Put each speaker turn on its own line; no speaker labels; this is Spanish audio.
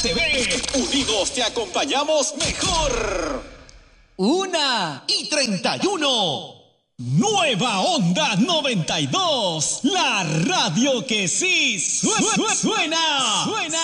TV. Unidos te acompañamos mejor. 1:31. Nueva Onda 92. La radio que sí suena.